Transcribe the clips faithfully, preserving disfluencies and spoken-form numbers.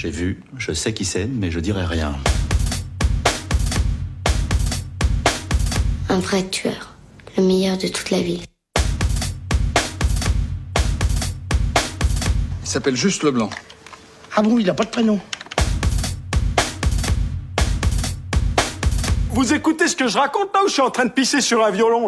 j'ai vu, je sais qui c'est, mais je dirai rien. Un vrai tueur, le meilleur de toute la ville. Il s'appelle juste Leblanc. Ah bon, il a pas de prénom. Vous écoutez ce que je raconte là ou je suis en train de pisser sur un violon là?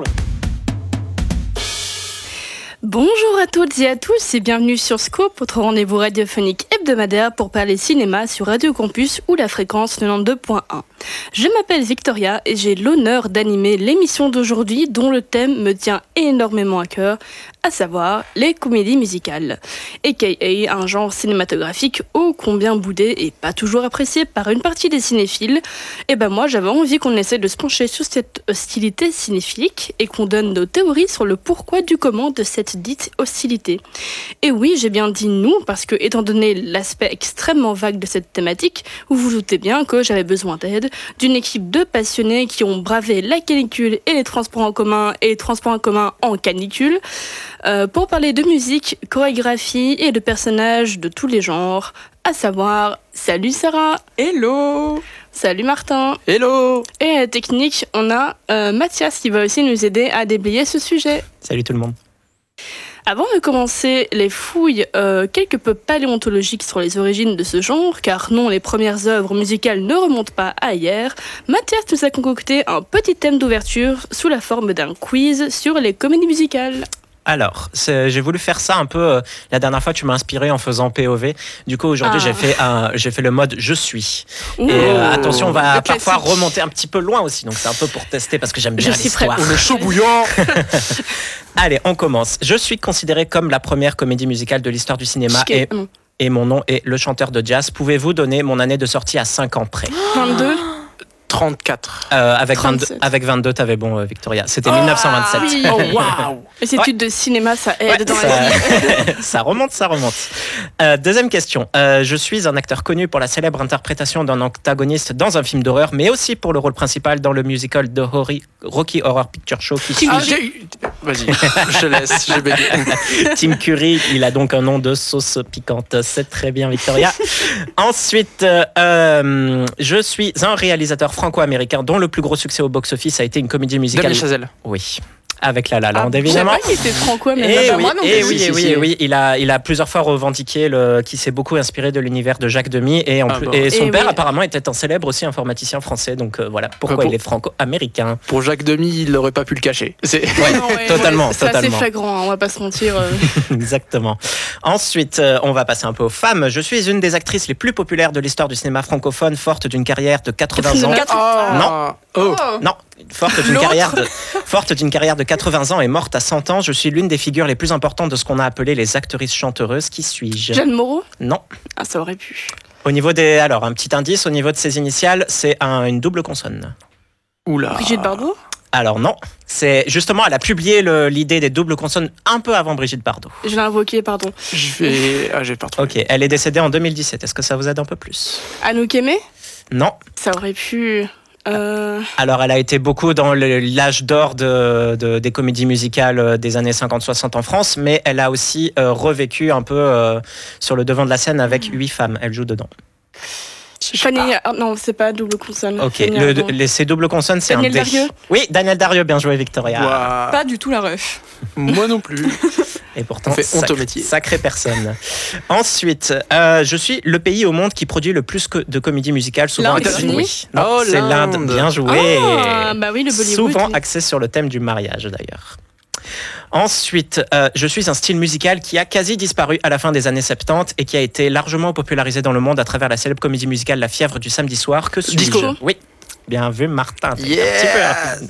Bonjour à toutes et à tous et bienvenue sur Scope, votre rendez-vous radiophonique hebdomadaire pour parler cinéma sur Radio Campus ou la fréquence quatre-vingt-deux point un. Je m'appelle Victoria et j'ai l'honneur d'animer l'émission d'aujourd'hui dont le thème me tient énormément à cœur, à savoir les comédies musicales, aka un genre cinématographique ô combien boudé et pas toujours apprécié par une partie des cinéphiles. Et ben moi j'avais envie qu'on essaie de se pencher sur cette hostilité cinéphilique et qu'on donne nos théories sur le pourquoi du comment de cette dite hostilité. Et oui, j'ai bien dit nous parce que étant donné l'aspect extrêmement vague de cette thématique, vous vous doutez bien que j'avais besoin d'aide d'une équipe de passionnés qui ont bravé la canicule et les transports en commun et les transports en commun en canicule. Euh, pour parler de musique, chorégraphie et de personnages de tous les genres, à savoir, salut Sarah. Hello. Salut Martin. Hello. Et à la technique, on a euh, Mathias qui va aussi nous aider à déblayer ce sujet. Salut tout le monde. Avant de commencer les fouilles euh, quelque peu paléontologiques sur les origines de ce genre, car non, les premières œuvres musicales ne remontent pas à hier, Mathias nous a concocté un petit thème d'ouverture sous la forme d'un quiz sur les comédies musicales. Alors, c'est, j'ai voulu faire ça un peu. Euh, la dernière fois, tu m'as inspiré en faisant P O V. Du coup, aujourd'hui, ah. j'ai fait un, j'ai fait le mode je suis. Ouh, et euh, attention, on va parfois remonter un petit peu loin aussi. Donc, c'est un peu pour tester parce que j'aime bien je l'histoire. On est chaud bouillant. Allez, on commence. Je suis considérée comme la première comédie musicale de l'histoire du cinéma et, et mon nom est Le Chanteur de Jazz. Pouvez-vous donner mon année de sortie à cinq ans près? vingt-deux trente-quatre. Euh, avec, vingt-deux, avec vingt-deux, t'avais bon, euh, Victoria. C'était oh, dix-neuf cent vingt-sept. Oui. Oh, waouh! Les études ouais. de cinéma, ça aide ouais, dans ça, la vie. Ça remonte, ça remonte. Euh, deuxième question. Euh, je suis un acteur connu pour la célèbre interprétation d'un antagoniste dans un film d'horreur, mais aussi pour le rôle principal dans le musical de Horry, Rocky Horror Picture Show. Qui ah, j'ai... Vas-y, je te laisse, j'ai bégayé. Tim Curry, il a donc un nom de sauce piquante. C'est très bien, Victoria. Ensuite, euh, je suis un réalisateur franco-américain dont le plus gros succès au box-office a été une comédie musicale. Damien Chazelle. Oui. Avec La La Land, ah, évidemment. Je savais pas qu'il était franco-américain. Et bah, oui, moi non et plus. oui, Si, et si, oui, si. et oui, il a, il a plusieurs fois revendiqué le, qu'il s'est beaucoup inspiré de l'univers de Jacques Demy et, en ah plus, bon. et son et père oui. apparemment était un célèbre aussi informaticien français, donc euh, voilà pourquoi pour, il est franco-américain. Pour Jacques Demy, il n'aurait pas pu le cacher. C'est... Ouais, non, ouais, totalement, ouais, c'est totalement. assez flagrant, hein, on va pas se mentir. Euh. Exactement. Ensuite, euh, on va passer un peu aux femmes. Je suis une des actrices les plus populaires de l'histoire du cinéma francophone, forte d'une carrière de quatre-vingts ans. Oh. Non. Oh. Non, forte d'une carrière de forte d'une carrière de quatre-vingts ans et morte à cent ans, je suis l'une des figures les plus importantes de ce qu'on a appelé les actrices chanteuses. Qui suis-je? Jeanne Moreau? Non. Ah, ça aurait pu. Au niveau des alors un petit indice au niveau de ses initiales, c'est un, une double consonne. Oula. Brigitte Bardot? Alors non, c'est justement elle a publié le, l'idée des doubles consonnes un peu avant Brigitte Bardot. Je l'ai invoqué, pardon. Je vais ah, j'ai pas retrouvé. OK, elle est décédée en deux mille dix-sept. Est-ce que ça vous aide un peu plus? Anouk Aimée? Non. Ça aurait pu Euh... Alors, elle a été beaucoup dans le, l'âge d'or de, de, des comédies musicales des années cinquante soixante en France, mais elle a aussi euh, revécu un peu euh, sur le devant de la scène avec huit femmes. Elle joue dedans. Fanny, ah, non, c'est pas double consonne. Ok, le, les, ces doubles consonnes, c'est Daniel un D. Darieux. Oui, Daniel Darieux, bien joué, Victoria. Wow. Pas du tout la ref. Moi non plus. Et pourtant, fait honte sacré, au métier. Sacrée personne. Ensuite, euh, je suis le pays au monde qui produit le plus de comédies musicales, souvent axées. Oui. Non, oh, c'est l'Inde. l'Inde. Bien joué. Ah, bah oui, le Bollywood. Souvent oui. axé sur le thème du mariage, d'ailleurs. Ensuite, euh, je suis un style musical qui a quasi disparu à la fin des années soixante-dix et qui a été largement popularisé dans le monde à travers la célèbre comédie musicale La Fièvre du samedi soir. Que suis-je? Disco. Oui. Bien vu, Martin. Yeah. Un petit peu rapide.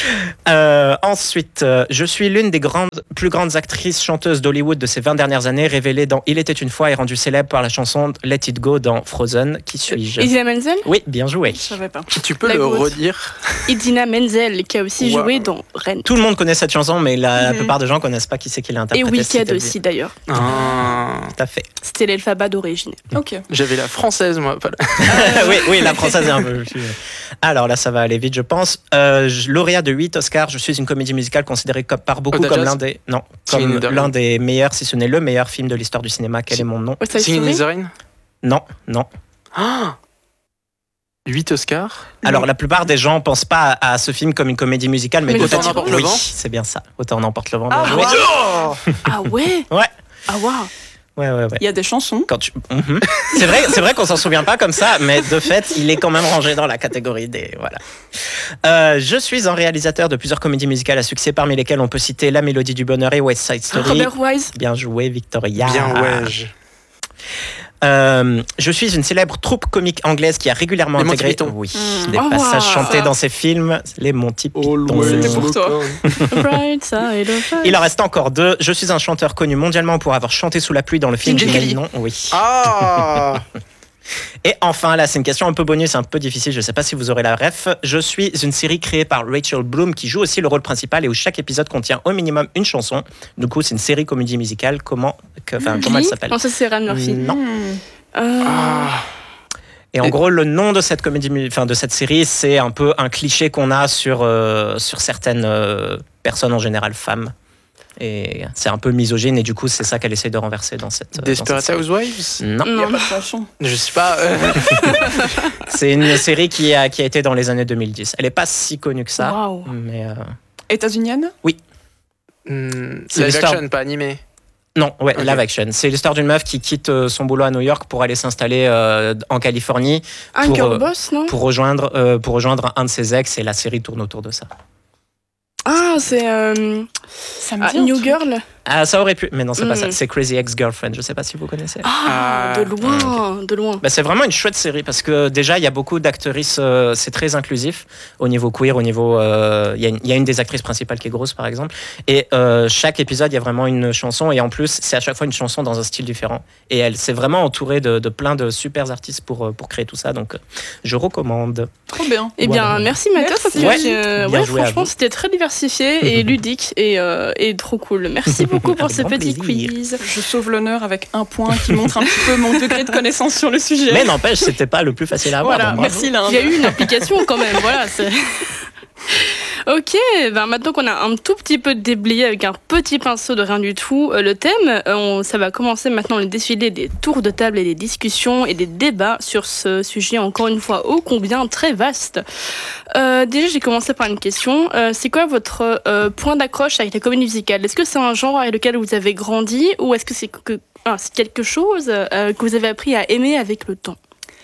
Euh, ensuite, euh, je suis l'une des grandes, plus grandes actrices chanteuses d'Hollywood de ces vingt dernières années, révélée dans Il était une fois et rendue célèbre par la chanson Let It Go dans Frozen. Qui suis-je? Idina Menzel? Oui, bien joué. Je savais pas. Tu peux la le goutte. redire? Idina Menzel, qui a aussi wow. joué dans Rennes. Tout le monde connaît cette chanson, mais la, la Mm-hmm. plupart des gens connaissent pas qui c'est qui l'a interprétée. Et Wicked aussi, d'ailleurs. Ah. Tout à fait. C'était l'alphabet d'origine. Ok. J'avais la française, moi. Pas la... oui, oui, la française est un peu... Alors là, ça va aller vite, je pense. Euh, lauréat de huit Oscars, je suis une comédie musicale considérée comme, par beaucoup comme l'un des, non, comme l'un des meilleurs, si ce n'est le meilleur film de l'histoire du cinéma. Quel est mon nom? Singing in the Rain? Non, non. Ah huit Oscars. Alors, la plupart des gens pensent pas à, à ce film comme une comédie musicale, mais, Mais peut-être. Autant en emporte le Oui, vent. c'est bien ça. Autant en emporte le vent. Ah, bien joué. Oh Ah ouais. Ouais. Ah waouh. Ouais, ouais, ouais. Il y a des chansons. Quand tu... Mhm. C'est vrai, c'est vrai qu'on s'en souvient pas comme ça, mais de fait, il est quand même rangé dans la catégorie des voilà. Euh, je suis un réalisateur de plusieurs comédies musicales à succès, parmi lesquelles on peut citer La Mélodie du Bonheur et West Side Story. Robert Wise. Bien joué, Victoria. Bien ouais. je- Euh, je suis une célèbre troupe comique anglaise qui a régulièrement Les Monty intégré Python. oui, Mmh. des Oh, passages wow. chantés dans ses films, les Monty Python. C'était pour toi. Bright side of Il en reste encore deux. Je suis un chanteur connu mondialement pour avoir chanté sous la pluie dans le film Gene Kelly. Non, oui. Ah Et enfin, là, c'est une question un peu bonus, un peu difficile, je ne sais pas si vous aurez la ref. Je suis une série créée par Rachel Bloom qui joue aussi le rôle principal et où chaque épisode contient au minimum une chanson. Du coup, c'est une série comédie musicale. Comment, que, enfin, comment elle Glee. s'appelle Non, ça c'est Ryan Murphy. Non. Hmm. Euh, Ah Et en Et- gros, le nom de cette comédie, mu- enfin de cette série, c'est un peu un cliché qu'on a sur euh, sur certaines euh, personnes, en général femmes. Et c'est un peu misogyne et du coup, c'est ça qu'elle essaie de renverser dans cette. dans Desperate cette série. Housewives. Non, Il n'y a Non. pas de chanson. Je sais pas. euh, c'est une série qui a qui a été dans les années deux mille dix. Elle est pas si connue que ça, Waouh. mais euh, États-unienne. hmm, C'est live l'histoire. action, pas animé. non, ouais, Ok. live action. C'est l'histoire d'une meuf qui quitte euh, son boulot à New York pour aller s'installer euh, en Californie Un Pour, girl euh, boss, non? pour rejoindre euh, pour rejoindre un de ses ex et la série tourne autour de ça. Ah, c'est euh, Ça me ah, dit un New truc. Girl. Ah, ça aurait pu, mais non, c'est pas Mm. ça. C'est Crazy Ex-Girlfriend. Je sais pas si vous connaissez. Ah, Ah. de loin, de loin. Bah, c'est vraiment une chouette série parce que déjà il y a beaucoup d'actrices, euh, c'est très inclusif au niveau queer, au niveau euh, il y, a une- il y a une des actrices principales qui est grosse par exemple et euh, chaque épisode il y a vraiment une chanson et en plus c'est à chaque fois une chanson dans un style différent et elle s'est vraiment entourée de, de plein de super artistes pour euh, pour créer tout ça donc euh, je recommande. Trop bien. Eh bien, Voilà. merci Mathias parce que Merci. euh, Bien ouais, joué à franchement, vous. c'était très diversifié et ludique et, euh, et trop cool. Merci beaucoup pour Avec ce grand petit plaisir. quiz. Je sauve l'honneur avec un point qui montre un petit peu mon degré de connaissance sur le sujet. Mais n'empêche c'était pas le plus facile à avoir. Voilà, donc bravo. Merci Linde. Il y a eu une application quand même, voilà. c'est- Ok, ben maintenant qu'on a un tout petit peu déblayé avec un petit pinceau de rien du tout euh, le thème, euh, on- ça va commencer maintenant le défilé des tours de table et des discussions et des débats sur ce sujet encore une fois ô combien très vaste. Euh, déjà, j'ai commencé par une question. Euh, c'est quoi votre euh, point d'accroche avec la comédie musicale? Est-ce que c'est un genre avec lequel vous avez grandi ou est-ce que c'est que, ah, c'est quelque chose euh, que vous avez appris à aimer avec le temps?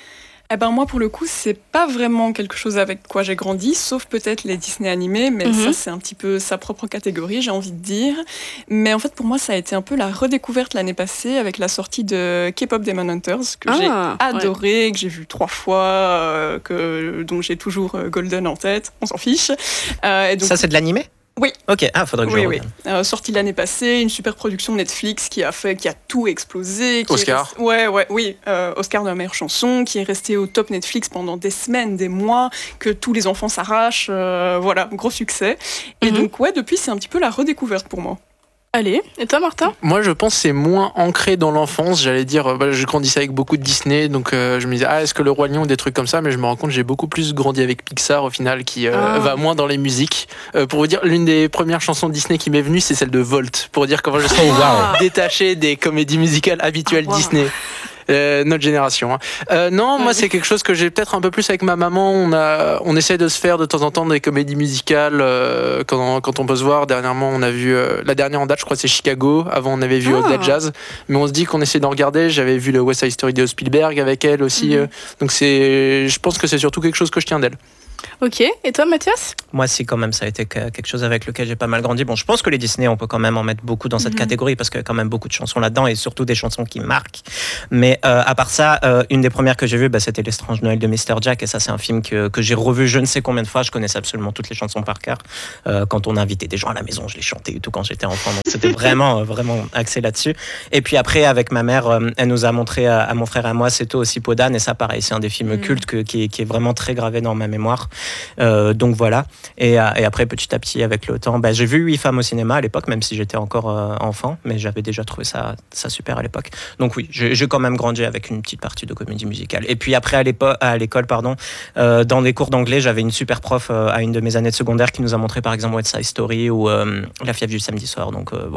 Eh ben moi pour le coup c'est pas vraiment quelque chose avec quoi j'ai grandi, sauf peut-être les Disney animés, mais Mhm. ça c'est un petit peu sa propre catégorie, j'ai envie de dire. Mais en fait pour moi ça a été un peu la redécouverte l'année passée avec la sortie de K-pop Demon Hunters que j'ai Ah, adoré, que j'ai vu trois fois, euh, que dont j'ai toujours euh, Golden en tête, on s'en fiche. Euh, et donc, Ça c'est de l'animé? Oui. Ok, ah faudrait que oui, je oui. regarde. Euh, sorti l'année passée, une super production Netflix qui a fait, qui a tout explosé. Qui est Oscar. resté- ouais, ouais, oui. euh, Oscar de la meilleure chanson, qui est resté au top Netflix pendant des semaines, des mois, que tous les enfants s'arrachent. euh, voilà, gros succès. Et Mhm. donc, ouais, depuis, c'est un petit peu la redécouverte pour moi. Allez, et toi Martin? Moi, je pense que c'est moins ancré dans l'enfance. J'allais dire, euh, bah, je grandissais avec beaucoup de Disney, donc euh, je me disais, ah, est-ce que le Roi Lion ou des trucs comme ça? Mais je me rends compte, que j'ai beaucoup plus grandi avec Pixar au final, qui euh, Ah. va moins dans les musiques. Euh, pour vous dire, l'une des premières chansons Disney qui m'est venue, c'est celle de Volt, pour dire comment je suis wow. détaché des comédies musicales habituelles Ah, wow. Disney. Euh, notre génération. hein. Euh, non, moi Ouais. c'est quelque chose que j'ai peut-être un peu plus avec ma maman. On a, on essaie de se faire de temps en temps des comédies musicales euh, quand, quand on peut se voir. Dernièrement, on a vu euh, la dernière en date, je crois, c'est Chicago. Avant, on avait vu Ah. Hot Jazz. Mais on se dit qu'on essaie d'en regarder. J'avais vu le West Side Story de Spielberg avec elle aussi. Mhm. euh, donc c'est, je pense que c'est surtout quelque chose que je tiens d'elle. Ok, et toi Mathias? Moi, si, quand même, ça a été que- quelque chose avec lequel j'ai pas mal grandi. Bon, je pense que les Disney, on peut quand même en mettre beaucoup dans cette Mhm. catégorie parce qu'il y a quand même beaucoup de chansons là-dedans et surtout des chansons qui marquent. Mais euh, à part ça, euh, une des premières que j'ai vues, bah, c'était L'Étrange Noël de mister Jack. Et ça, c'est un film que, que j'ai revu je ne sais combien de fois. Je connaissais absolument toutes les chansons par cœur. Euh, quand on invitait des gens à la maison, je les chantais et tout quand j'étais enfant. Donc, c'était vraiment, euh, vraiment axé là-dessus. Et puis après, avec ma mère, euh, elle nous a montré à, à mon frère et à moi, c'est toi aussi Podane. Et ça, pareil, c'est un des films Mhm. cultes que- qui, est- qui est vraiment très gravé dans ma mémoire. Euh, donc voilà. Et, euh, et après, petit à petit, avec le temps, bah, j'ai vu Huit femmes au cinéma à l'époque, même si j'étais encore euh, enfant, mais j'avais déjà trouvé ça, ça super à l'époque. Donc oui, j'ai j'ai quand même grandi avec une petite partie de comédie musicale. Et puis après, à l'épo- à l'école, pardon, euh, dans les cours d'anglais, j'avais une super prof euh, à une de mes années de secondaire qui nous a montré par exemple West Side Story ou euh, La fièvre du samedi soir. Donc euh, voilà.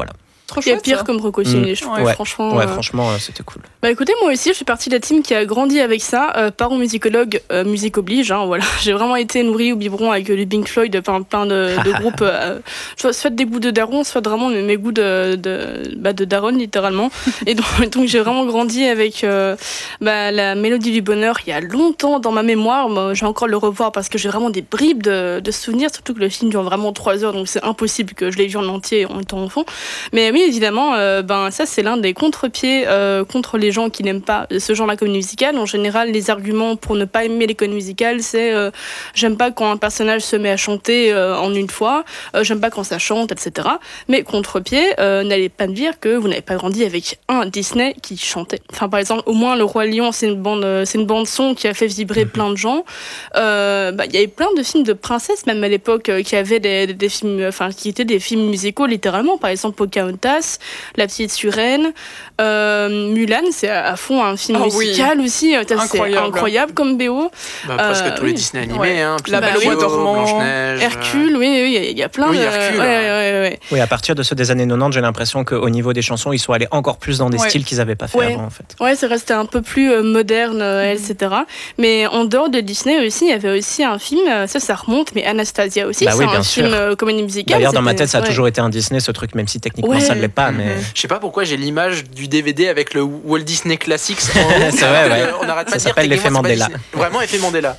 Trop Il y a chouette, pire ça. comme reco ciné, je trouve, Ouais. franchement. Ouais, euh, franchement, euh, c'était cool. Bah écoutez, moi aussi, je suis partie de la team qui a grandi avec ça. Euh, parents musicologues, euh, musique oblige. Hein, voilà. J'ai vraiment été nourrie au biberon avec du Pink Floyd, enfin plein de, de groupes. Euh, soit, soit des goûts de daron, soit vraiment mes, mes goûts de, de, bah, de daron, littéralement. Et donc, donc j'ai vraiment grandi avec euh, bah, la mélodie du bonheur il y a longtemps dans ma mémoire. Moi, je vais encore le revoir parce que j'ai vraiment des bribes de, de souvenirs, surtout que le film dure vraiment trois heures, donc c'est impossible que je l'ai vu en entier en étant enfant. Mais oui, évidemment, euh, ben, ça c'est l'un des contre-pieds euh, contre les gens qui n'aiment pas ce genre-là comédie musicale. En général, les arguments pour ne pas aimer les comédies musicales, c'est euh, j'aime pas quand un personnage se met à chanter euh, en une fois, euh, j'aime pas quand ça chante, et cetera. Mais contre-pied, euh, n'allez pas me dire que vous n'avez pas grandi avec un Disney qui chantait. Enfin, par exemple, au moins Le Roi Lion, c'est une bande, euh, c'est une bande son qui a fait vibrer plein de gens. Euh, bah, il y avait plein de films de princesses, même à l'époque, euh, qui avaient des, des, des films, enfin, qui étaient des films musicaux littéralement. Par exemple, Pocahontas, La Petite Sirène, euh, Mulan, c'est à, à fond un film Oh, musical oui. aussi. Euh, C'est Incroyable. incroyable comme B O. Bah, presque Euh, tous les oui. Disney animés, Ouais. hein. La Belle au Bois dormant, Blanche-Neige. Hercule, oui, oui, il y a- il y, a plein Oui, de. Hercule, ouais, ouais. ouais, ouais, ouais. Oui, à partir de ceux des années quatre-vingt-dix, j'ai l'impression qu'au niveau des chansons, ils sont allés encore plus dans des Ouais. styles qu'ils n'avaient pas fait Ouais. avant, en fait. Ouais, c'est resté un peu plus euh, moderne, euh, et cetera. Mais en dehors de Disney aussi, il y avait aussi un film, euh, ça, ça remonte, mais Anastasia aussi, Bah c'est oui, un bien film sûr. euh, comédie musicale. D'ailleurs, dans ma c'était- tête, ça a ouais. toujours été un Disney, ce truc, même si techniquement Ouais. ça ne l'est pas. Mais... Je sais pas pourquoi j'ai l'image du D V D avec le Walt Disney Classics en haut. C'est vrai, ouais. On n'arrête pas Ça de dire s'appelle l'effet techniquement, c'est pas Mandela. Disney. Vraiment, effet Mandela.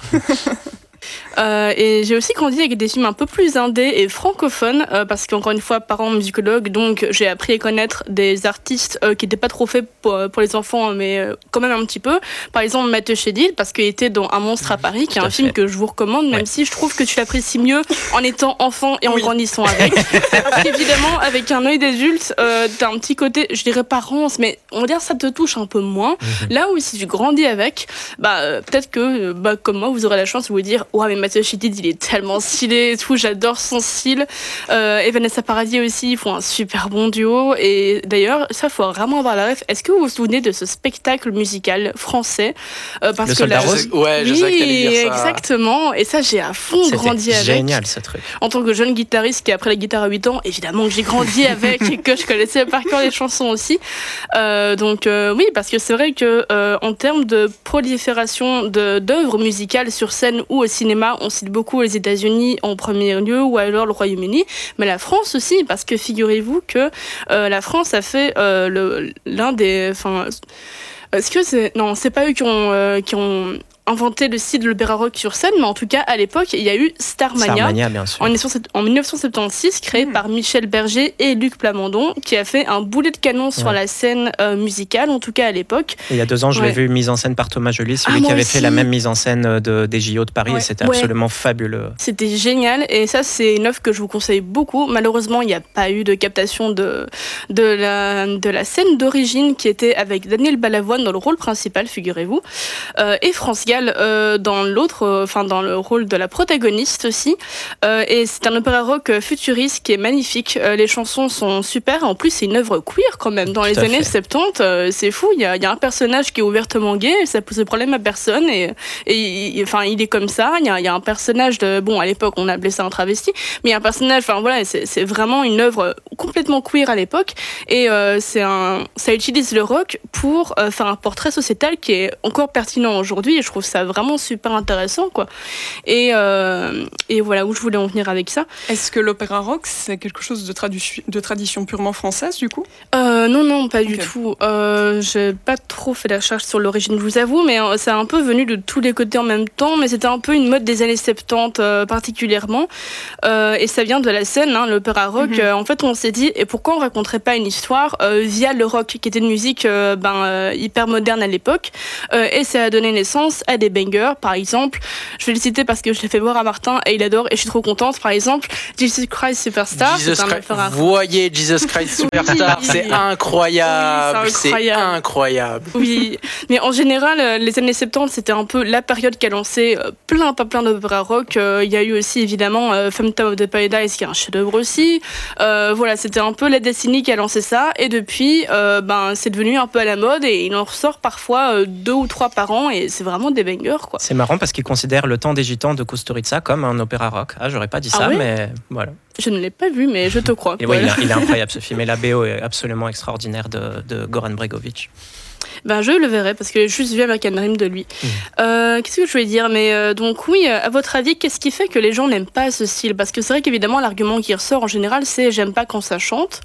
Euh, et j'ai aussi grandi avec des films un peu plus indés et francophones, euh, parce qu'encore une fois, parents musicologues, donc j'ai appris à connaître des artistes euh, qui n'étaient pas trop faits pour, pour les enfants, mais euh, quand même un petit peu. Par exemple, Mathieu Chédid, parce qu'il était dans Un monstre à Paris, qui est Tout un à film fait. que je vous recommande, même Ouais. si je trouve que tu l'apprécies mieux en étant enfant et en Oui. grandissant avec. Parce qu'évidemment, avec un œil d'adulte, euh, t'as un petit côté, je dirais pas rance, mais on va dire ça te touche un peu moins. Là où si tu grandis avec, bah euh, peut-être que, euh, bah, comme moi, vous aurez la chance de vous dire, ouais, mais Mathieu Chédid, il est tellement stylé et tout, j'adore son style. Euh, et Vanessa Paradis aussi, ils font un super bon duo. Et d'ailleurs, ça, faut vraiment avoir la ref. Est-ce que vous vous souvenez de ce spectacle musical français euh, parce Le que Soldat là, Je Rose sais- Ouais, je oui, savais que t'allais dire ça. exactement. Et ça, j'ai à fond grandi C'était avec. génial, ce truc. En tant que jeune guitariste qui a appris la guitare à huit ans, évidemment que j'ai grandi avec et que je connaissais par cœur les chansons aussi. Euh, donc euh, oui, parce que c'est vrai que euh, en termes de prolifération de d'œuvres musicales sur scène ou au cinéma, on cite beaucoup les États-Unis en premier lieu ou alors le Royaume-Uni, mais la France aussi, parce que figurez-vous que euh, la France a fait euh, le- l'un des, enfin, est-ce que c'est, non, c'est pas eux qui ont euh, qui ont inventé le style de l'opéra rock sur scène, mais en tout cas à l'époque il y a eu Starmania. Starmania, bien sûr. En en mille neuf cent soixante-seize, créé par Michel Berger et Luc Plamondon, qui a fait un boulet de canon sur Ouais. la scène euh, musicale, en tout cas à l'époque. Et il y a deux ans, je l'ai Ouais. vu mise en scène par Thomas Joly, celui Ah, qui moi avait aussi. fait la même mise en scène de, des J O de Paris, Ouais. et c'était Ouais. absolument fabuleux. C'était génial, et ça c'est une œuvre que je vous conseille beaucoup. Malheureusement, il n'y a pas eu de captation de, de, la, de la scène d'origine qui était avec Daniel Balavoine dans le rôle principal, figurez-vous, euh, et France Gall euh, dans l'autre, euh, enfin dans le rôle de la protagoniste aussi. Euh, et c'est un opéra rock futuriste qui est magnifique. Euh, les chansons sont super. En plus, c'est une œuvre queer quand même. Dans Tout les à années fait. soixante-dix, euh, c'est fou. Il y a, il y a un personnage qui est ouvertement gay. Et ça pose problème à personne. Et, et il- enfin, il est comme ça. Il y a, il y a un personnage de, bon, à l'époque, on appelait ça un travesti, mais il y a un personnage. Enfin voilà, c'est, c'est vraiment une œuvre complètement queer à l'époque. Et euh, c'est un, ça utilise le rock pour euh, faire un portrait sociétal qui est encore pertinent aujourd'hui. Et je trouve ça vraiment super intéressant, quoi. Et, euh, et voilà où je voulais en venir avec ça. Est-ce que l'opéra rock, c'est quelque chose de, tradu- de tradition purement française, du coup? Euh, non, non, pas du Ok. tout. Euh, j'ai pas trop fait la recherche sur l'origine, je vous avoue, mais euh, c'est un peu venu de tous les côtés en même temps. Mais c'était un peu une mode des années soixante-dix euh, particulièrement. Euh, et ça vient de la scène, hein, l'opéra rock. Mhm. Euh, en fait, on s'est dit, et pourquoi on raconterait pas une histoire euh, via le rock, qui était une musique euh, ben, euh, hyper moderne à l'époque. Euh, et ça a donné naissance à des bangers, par exemple. Je vais le citer parce que je l'ai fait voir à Martin et il adore et je suis trop contente. Par exemple, Jesus Christ Superstar. Jesus c'est un Christ, opéra rock. voyez Jesus Christ Superstar, Oui. c'est incroyable, Oui, c'est c'est incroyable. incroyable. Oui, mais en général, euh, les années soixante-dix, c'était un peu la période qui a lancé euh, plein, pas plein d'opéra rock. Euh, Il y a eu aussi, évidemment, euh, Phantom of the Paradise, qui est un chef-d'œuvre aussi. Euh, voilà, c'était un peu la décennie qui a lancé ça. Et depuis, euh, ben, c'est devenu un peu à la mode et il en ressort parfois euh, deux ou trois par an. Et c'est vraiment des des bangers, quoi. C'est marrant parce qu'il considère Le Temps des Gitans de Kusturica comme un opéra rock. Ah, j'aurais pas dit Ah ça, ouais mais voilà. Je ne l'ai pas vu, mais je te crois. Et ouais, il, est, il est incroyable ce film. Et la B O est absolument extraordinaire de, de Goran Bregovic. Ben, je le verrai parce que j'ai juste vu American Dream de lui. Mmh. Euh, qu'est-ce que je voulais dire Mais euh, donc oui, à votre avis, qu'est-ce qui fait que les gens n'aiment pas ce style ? Parce que c'est vrai qu'évidemment, l'argument qui ressort en général, c'est j'aime pas quand ça chante.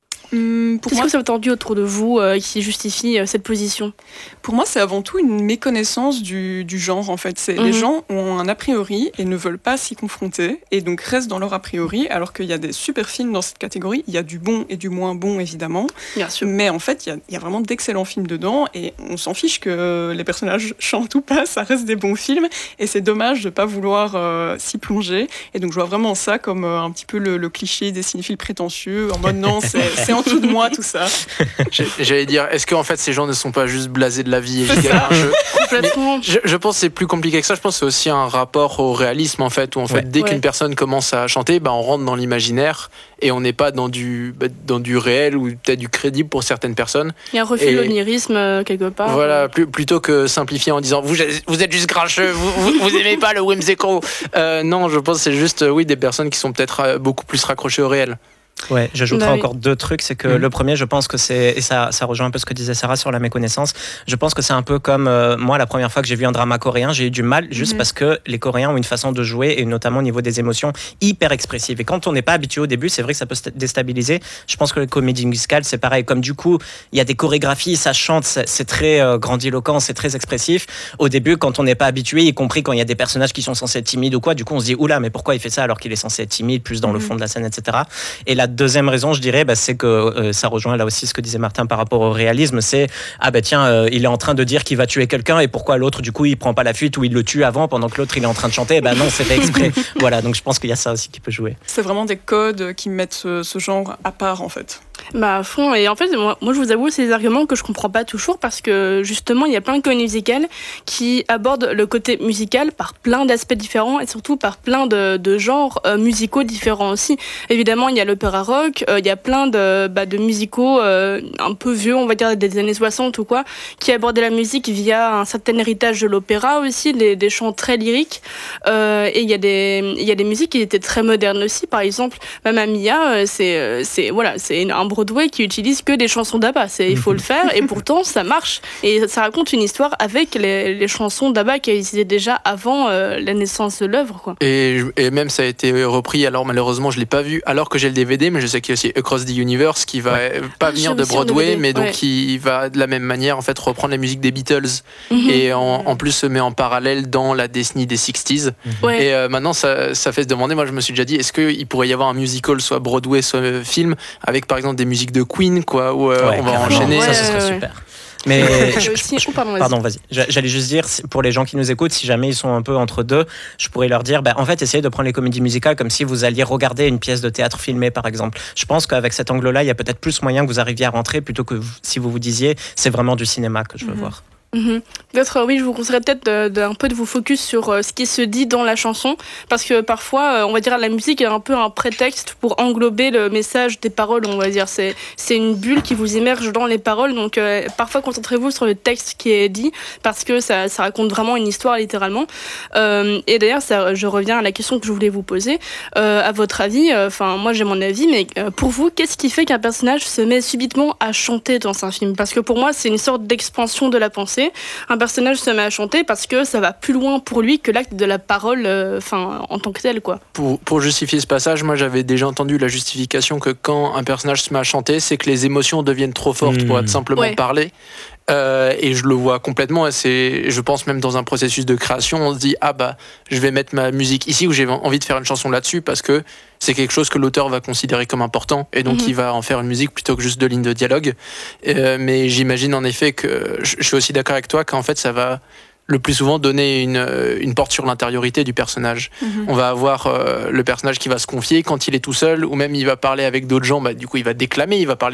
Hum, pour Qu'est-ce moi, que vous avez entendu autour de vous euh, qui justifie euh, cette position ? Pour moi, c'est avant tout une méconnaissance du, du genre, en fait. C'est, mm-hmm. Les gens ont un a priori et ne veulent pas s'y confronter, et donc restent dans leur a priori, alors qu'il y a des super films dans cette catégorie. Il y a du bon et du moins bon, évidemment. Bien sûr. Mais en fait, il y a, il y a vraiment d'excellents films dedans, et on s'en fiche que les personnages chantent ou pas, ça reste des bons films, et c'est dommage de ne pas vouloir euh, s'y plonger. Et donc, je vois vraiment ça comme euh, un petit peu le, le cliché des cinéphiles prétentieux, en mode non, c'est, c'est en dessous de moi, tout ça. J'allais dire, est-ce qu'en fait ces gens ne sont pas juste blasés de la vie et Complètement. je, je pense que c'est plus compliqué que ça. Je pense que c'est aussi un rapport au réalisme, en fait, où en fait, ouais. dès ouais. qu'une personne commence à chanter, bah, on rentre dans l'imaginaire et on n'est pas dans du, bah, dans du réel ou peut-être du crédible pour certaines personnes. Il y a un refus de l'onirisme euh, quelque part. Voilà, plus, plutôt que simplifier en disant vous, vous êtes juste grincheux, vous, vous, vous aimez pas le whimsical. Euh, non, je pense que c'est juste oui, des personnes qui sont peut-être beaucoup plus raccrochées au réel. Ouais, j'ajouterai bah oui. encore deux trucs. C'est que mmh. le premier, je pense que c'est, et ça, ça rejoint un peu ce que disait Sarah sur la méconnaissance, je pense que c'est un peu comme euh, moi, la première fois que j'ai vu un drama coréen, j'ai eu du mal juste mmh. parce que les Coréens ont une façon de jouer, et notamment au niveau des émotions, hyper expressive. Et quand on n'est pas habitué au début, c'est vrai que ça peut déstabiliser. Je pense que les comédies musicales, c'est pareil. Comme du coup, il y a des chorégraphies, ça chante, c'est, c'est très euh, grandiloquent, c'est très expressif. Au début, quand on n'est pas habitué, y compris quand il y a des personnages qui sont censés être timides ou quoi, du coup, on se dit oula, mais pourquoi il fait ça alors qu'il est censé être timide, plus dans mmh. le fond de la scène, et cetera. Et la deuxième raison, je dis Bah, c'est que euh, ça rejoint là aussi ce que disait Martin par rapport au réalisme, c'est ah ben bah, tiens euh, il est en train de dire qu'il va tuer quelqu'un, et pourquoi l'autre du coup il prend pas la fuite ou il le tue avant pendant que l'autre il est en train de chanter. Bah non, c'est fait exprès. Voilà, donc je pense qu'il y a ça aussi qui peut jouer. C'est vraiment des codes qui mettent ce, ce genre à part, en fait. Bah à fond, et en fait moi, moi je vous avoue, c'est des arguments que je comprends pas toujours, parce que justement il y a plein de comédies musicales qui abordent le côté musical par plein d'aspects différents, et surtout par plein de, de genres euh, musicaux différents aussi. Évidemment il y a l'opéra rock, euh, il y a plein de, bah, de musicaux euh, un peu vieux, on va dire des années soixante ou quoi, qui abordaient la musique via un certain héritage de l'opéra aussi, des, des chants très lyriques, euh, et il y a des il y a des musiques qui étaient très modernes aussi. Par exemple Mamma Mia, c'est c'est voilà, c'est un Broadway qui utilise que des chansons d'Abba, c'est, il faut le faire, et pourtant ça marche, et ça raconte une histoire avec les, les chansons d'Abba qui existaient déjà avant euh, la naissance de l'œuvre, quoi. Et, et même ça a été repris, alors malheureusement je l'ai pas vu alors que j'ai le D V D, mais je sais qu'il y a aussi Across the Universe qui va ouais. pas ah, venir de Broadway, mais donc ouais. qui va de la même manière en fait reprendre la musique des Beatles mm-hmm. et en, en plus se met en parallèle dans la décennie des sixties. Mm-hmm. Ouais. Et euh, maintenant ça, ça fait se demander, moi je me suis déjà dit, est-ce qu'il pourrait y avoir un musical, soit Broadway, soit film, avec par exemple des musiques de Queen, quoi, où euh, ouais, on va enchaîner. Ouais, ça, ce serait ouais. super. Mais je, aussi, je, oh, pardon, vas-y. pardon, vas-y. J'allais juste dire, pour les gens qui nous écoutent, si jamais ils sont un peu entre deux, je pourrais leur dire, bah, en fait, essayez de prendre les comédies musicales comme si vous alliez regarder une pièce de théâtre filmée, par exemple. Je pense qu'avec cet angle-là, il y a peut-être plus moyen que vous arriviez à rentrer, plutôt que si vous vous disiez, c'est vraiment du cinéma que je veux mm-hmm. voir. Mmh. Peut-être, oui, je vous conseillerais peut-être de, de, un peu de vous focus sur euh, ce qui se dit dans la chanson, parce que parfois, euh, on va dire, la musique est un peu un prétexte pour englober le message des paroles, on va dire. C'est, c'est une bulle qui vous immerge dans les paroles, donc euh, parfois concentrez-vous sur le texte qui est dit, parce que ça, ça raconte vraiment une histoire, littéralement. Euh, et d'ailleurs, ça, je reviens à la question que je voulais vous poser. Euh, à votre avis, enfin, euh, moi j'ai mon avis, mais euh, pour vous, qu'est-ce qui fait qu'un personnage se met subitement à chanter dans un film ? Parce que pour moi, c'est une sorte d'expansion de la pensée. Un personnage se met à chanter parce que ça va plus loin pour lui que l'acte de la parole, enfin, euh, en tant que tel, quoi. Pour, pour justifier ce passage, moi j'avais déjà entendu la justification que quand un personnage se met à chanter, c'est que les émotions deviennent trop fortes mmh. pour être simplement ouais. parler. Euh, et je le vois complètement, et c'est, je pense même dans un processus de création, on se dit ah bah je vais mettre ma musique ici où j'ai envie de faire une chanson là-dessus parce que c'est quelque chose que l'auteur va considérer comme important, et donc mm-hmm. il va en faire une musique plutôt que juste deux lignes de dialogue. Euh, mais j'imagine en effet que je, je suis aussi d'accord avec toi qu'en fait ça va le plus souvent donner une, une porte sur l'intériorité du personnage. Mm-hmm. On va avoir euh, le personnage qui va se confier quand il est tout seul, ou même il va parler avec d'autres gens, bah, du coup il va déclamer, il va parler